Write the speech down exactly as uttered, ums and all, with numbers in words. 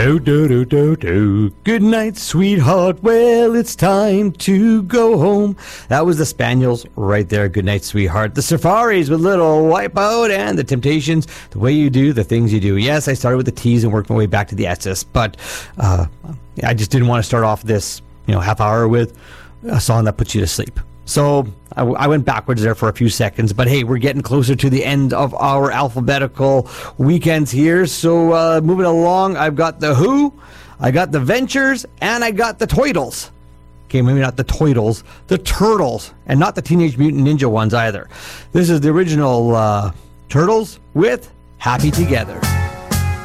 Do, do, do, do, do. Good night, sweetheart. Well, it's time to go home. That was the Spaniels right there. Good night, sweetheart. The Safaris with Little Wipeout, and the Temptations, The Way You Do, The Things You Do. Yes, I started with the T's and worked my way back to the S's, but uh, I just didn't want to start off this, you know, half hour with a song that puts you to sleep. So I, I went backwards there for a few seconds, but hey, we're getting closer to the end of our alphabetical weekends here. So uh, moving along, I've got the Who, I got the Ventures, and I got the Toidles. Okay, maybe not the Toidles, the Turtles, and not the Teenage Mutant Ninja ones either. This is the original uh, Turtles with Happy Together.